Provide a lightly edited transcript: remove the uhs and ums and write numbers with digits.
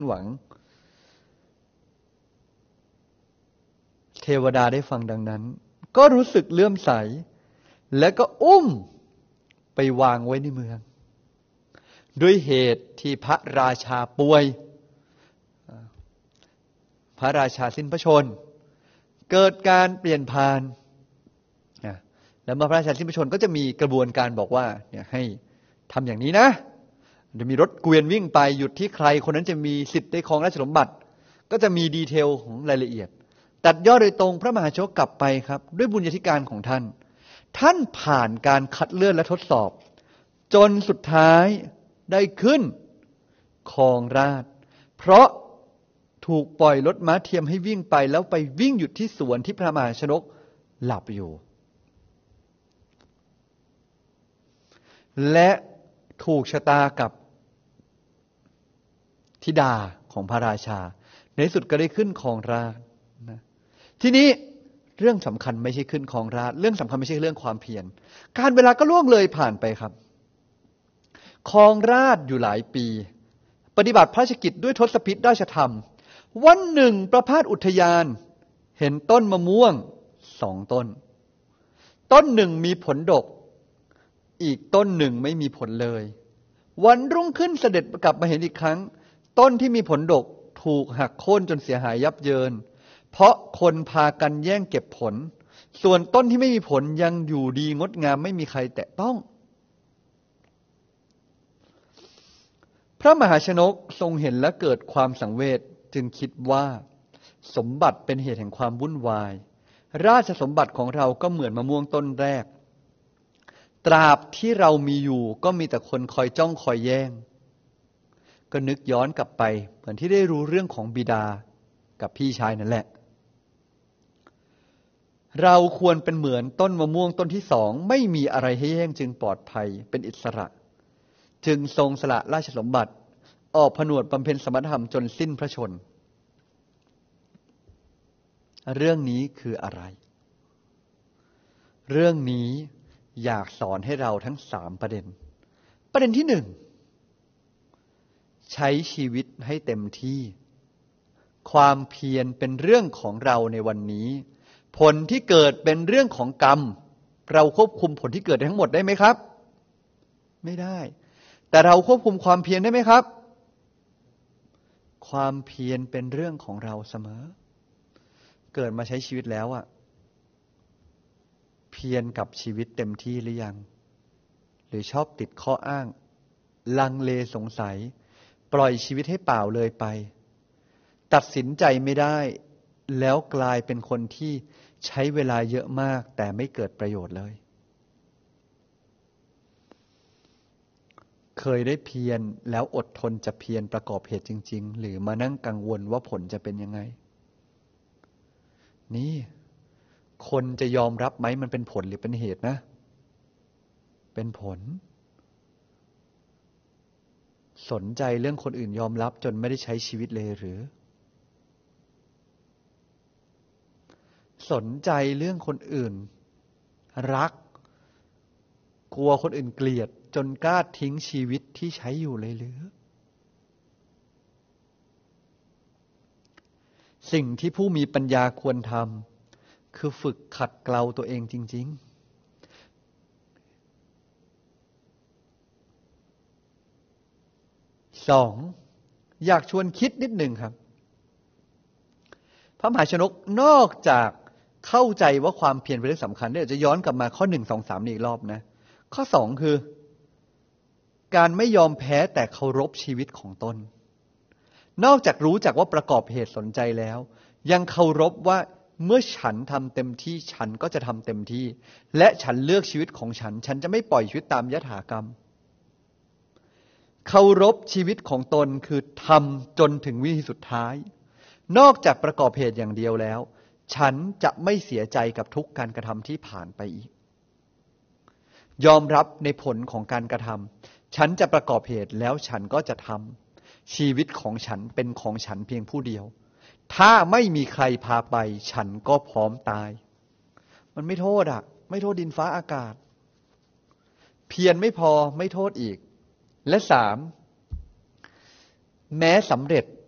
หวังเทวดาได้ฟังดังนั้นก็รู้สึกเลื่อมใสและก็อุ้มไปวางไว้ในเมืองด้วยเหตุที่พระราชาป่วยพระราชาสิ้นพระชนม์เกิดการเปลี่ยนผ่านแล้วเมื่อพระราชาสิ้นพระชนม์ก็จะมีกระบวนการบอกว่าเนี่ยให้ทำอย่างนี้นะจะมีรถเกวียนวิ่งไปหยุดที่ใครคนนั้นจะมีสิทธิ์ได้ครองราชสมบัติก็จะมีดีเทลของรายละเอียดตัดย่อโดยตรงพระมหาชนกกลับไปครับด้วยบุญญาธิการของท่านผ่านการคัดเลือกและทดสอบจนสุดท้ายได้ขึ้นครองราชย์เพราะถูกปล่อยรถม้าเทียมให้วิ่งไปแล้วไปวิ่งหยุดที่สวนที่พระมหาชนกหลับอยู่และถูกชะตากับธิดาของพระราชาในที่สุดก็ได้ขึ้นครองราชย์นะทีนี้เรื่องสำคัญไม่ใช่ขึ้นครองราชย์เรื่องสำคัญไม่ใช่เรื่องความเพียรการเวลาก็ล่วงเลยผ่านไปครับครองราชย์อยู่หลายปีปฏิบัติพระราชกิจด้วยทศพิธราชธรรมวันหนึ่งประพาสอุทยานเห็นต้นมะม่วง2 ต้นต้นหนึ่งมีผลดกอีกต้นหนึ่งไม่มีผลเลยวันรุ่งขึ้นเสด็จกลับมาเห็นอีกครั้งต้นที่มีผลดกถูกหักโค่นจนเสียหายยับเยินเพราะคนพากันแย่งเก็บผลส่วนต้นที่ไม่มีผลยังอยู่ดีงดงามไม่มีใครแตะต้องพระมหาชนกทรงเห็นและเกิดความสังเวชจึงคิดว่าสมบัติเป็นเหตุแห่งความวุ่นวายราชสมบัติของเราก็เหมือนมะม่วงต้นแรกตราบที่เรามีอยู่ก็มีแต่คนคอยจ้องคอยแย่งก็นึกย้อนกลับไปเหมือนที่ได้รู้เรื่องของบิดากับพี่ชายนั่นแหละเราควรเป็นเหมือนต้นมะม่วงต้นที่2ไม่มีอะไรให้แย่งจึงปลอดภัยเป็นอิสระจึงทรงสละราชสมบัติออกผนวดบำเพ็ญสมณธรรมจนสิ้นพระชนม์เรื่องนี้คืออะไรเรื่องนี้อยากสอนให้เราทั้ง3 ประเด็นประเด็นที่1ใช้ชีวิตให้เต็มที่ความเพียรเป็นเรื่องของเราในวันนี้ผลที่เกิดเป็นเรื่องของกรรมเราควบคุมผลที่เกิดทั้งหมดได้ไหมครับไม่ได้แต่เราควบคุมความเพียรได้ไหมครับความเพียรเป็นเรื่องของเราเสมอเกิดมาใช้ชีวิตแล้วเพียรกับชีวิตเต็มที่หรือยังหรือชอบติดข้ออ้างลังเลสงสัยปล่อยชีวิตให้เปล่าเลยไปตัดสินใจไม่ได้แล้วกลายเป็นคนที่ใช้เวลาเยอะมากแต่ไม่เกิดประโยชน์เลยเคยได้เพียรแล้วอดทนจะเพียรประกอบเหตุจริงๆหรือมานั่งกังวลว่าผลจะเป็นยังไงนี่คนจะยอมรับไหมมันเป็นผลหรือเป็นเหตุนะเป็นผลสนใจเรื่องคนอื่นยอมรับจนไม่ได้ใช้ชีวิตเลยหรือสนใจเรื่องคนอื่นรักกลัวคนอื่นเกลียดจนกล้าทิ้งชีวิตที่ใช้อยู่เลยหรือสิ่งที่ผู้มีปัญญาควรทำคือฝึกขัดเกลาตัวเองจริงๆ2อยากชวนคิดนิดหนึ่งครับพระมหาชนกนอกจากเข้าใจว่าความเพียรเป็นเรื่องสำคัญเนี่ยจะย้อนกลับมาข้อ1 2 3นี่อีกรอบนะข้อ2คือการไม่ยอมแพ้แต่เคารพชีวิตของตนนอกจากรู้จักว่าประกอบเหตุสนใจแล้วยังเคารพว่าเมื่อฉันทำเต็มที่ฉันก็จะทำเต็มที่และฉันเลือกชีวิตของฉันจะไม่ปล่อยชีวิตตามยถากรรมเคารพชีวิตของตนคือทำจนถึงวินาทีสุดท้ายนอกจากประกอบเหตุอย่างเดียวแล้วฉันจะไม่เสียใจกับทุกการกระทำที่ผ่านไปอีกยอมรับในผลของการกระทำฉันจะประกอบเหตุแล้วฉันก็จะทำชีวิตของฉันเป็นของฉันเพียงผู้เดียวถ้าไม่มีใครพาไปฉันก็พร้อมตายมันไม่โทษไม่โทษดินฟ้าอากาศเพียรไม่พอไม่โทษอีกและ3แม้สำเร็จ